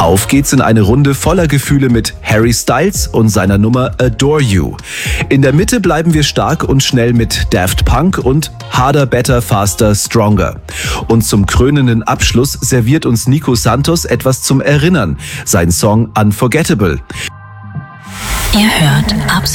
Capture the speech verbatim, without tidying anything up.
Auf geht's in eine Runde voller Gefühle mit Harry Styles und seiner Nummer Adore You. In der Mitte bleiben wir stark und schnell mit Daft Punk und Harder, Better, Faster, Stronger. Und zum krönenden Abschluss serviert uns Nico Santos etwas zum Erinnern, sein Song Unforgettable. Ihr hört Absolut